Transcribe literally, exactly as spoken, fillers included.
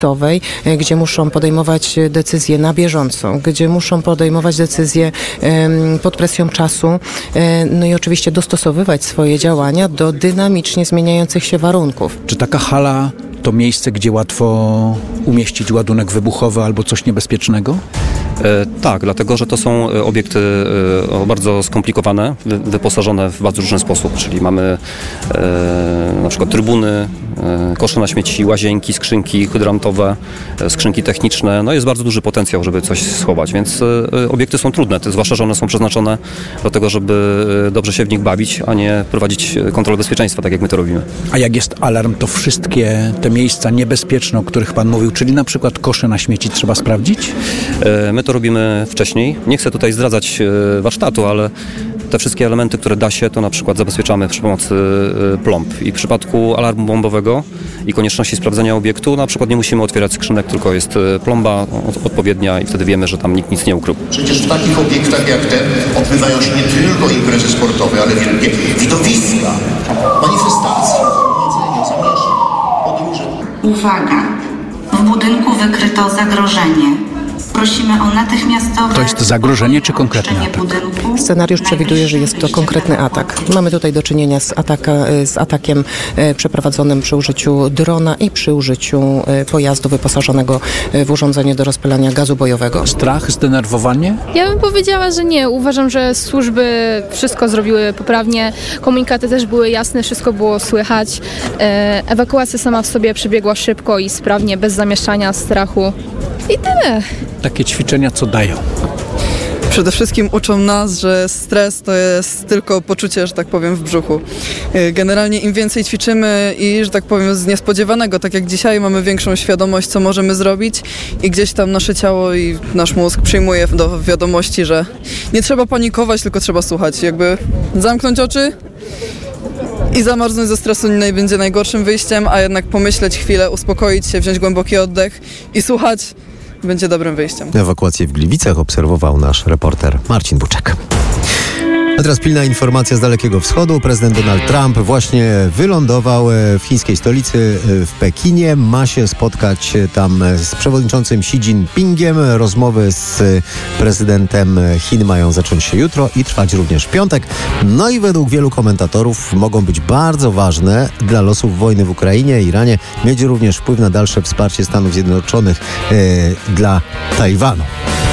gdzie muszą podejmować decyzje na bieżąco, gdzie muszą podejmować decyzje pod presją czasu, no i oczywiście dostosowywać swoje działania do dynamicznie zmieniających się warunków. Czy taka hala to miejsce, gdzie łatwo umieścić ładunek wybuchowy albo coś niebezpiecznego? E, tak, dlatego że to są obiekty e, bardzo skomplikowane, wy, wyposażone w bardzo różny sposób, czyli mamy e, na przykład trybuny, e, kosze na śmieci, łazienki, skrzynki hydrantowe, e, skrzynki techniczne. No jest bardzo duży potencjał, żeby coś schować, więc e, obiekty są trudne, to, zwłaszcza, że one są przeznaczone do tego, żeby dobrze się w nich bawić, a nie prowadzić kontrolę bezpieczeństwa, tak jak my to robimy. A jak jest alarm, to wszystkie te miejsca niebezpieczne, o których pan mówił, czyli na przykład kosze na śmieci trzeba sprawdzić? E, my to robimy wcześniej. Nie chcę tutaj zdradzać warsztatu, ale te wszystkie elementy, które da się, to na przykład zabezpieczamy przy pomocy plomb. I w przypadku alarmu bombowego i konieczności sprawdzenia obiektu, na przykład nie musimy otwierać skrzynek, tylko jest plomba odpowiednia i wtedy wiemy, że tam nikt nic nie ukrył. Przecież w takich obiektach jak ten odbywają się nie tylko imprezy sportowe, ale wielkie widowiska, manifestacje, jedzenie, zamieszki, podróże. Uwaga! W budynku wykryto zagrożenie. Prosimy o natychmiastowe... To jest zagrożenie czy konkretny atak? Scenariusz przewiduje, że jest to konkretny atak. Mamy tutaj do czynienia z, ataka, z atakiem przeprowadzonym przy użyciu drona i przy użyciu pojazdu wyposażonego w urządzenie do rozpylania gazu bojowego. Strach, zdenerwowanie? Ja bym powiedziała, że nie. Uważam, że służby wszystko zrobiły poprawnie. Komunikaty też były jasne, wszystko było słychać. Ewakuacja sama w sobie przebiegła szybko i sprawnie, bez zamieszania, strachu. I tyle. Takie ćwiczenia co dają? Przede wszystkim uczą nas, że stres to jest tylko poczucie, że tak powiem, w brzuchu. Generalnie im więcej ćwiczymy i, że tak powiem, z niespodziewanego, tak jak dzisiaj mamy większą świadomość, co możemy zrobić i gdzieś tam nasze ciało i nasz mózg przyjmuje do wiadomości, że nie trzeba panikować, tylko trzeba słuchać. Jakby zamknąć oczy i zamarznąć ze stresu nie będzie najgorszym wyjściem, a jednak pomyśleć chwilę, uspokoić się, wziąć głęboki oddech i słuchać będzie dobrym wyjściem. Ewakuację w Gliwicach obserwował nasz reporter Marcin Buczek. A teraz pilna informacja z Dalekiego Wschodu. Prezydent Donald Trump właśnie wylądował w chińskiej stolicy w Pekinie. Ma się spotkać tam z przewodniczącym Xi Jinpingiem. Rozmowy z prezydentem Chin mają zacząć się jutro i trwać również w piątek. No i według wielu komentatorów mogą być bardzo ważne dla losów wojny w Ukrainie i Iranie. Mieć również wpływ na dalsze wsparcie Stanów Zjednoczonych yy, dla Tajwanu.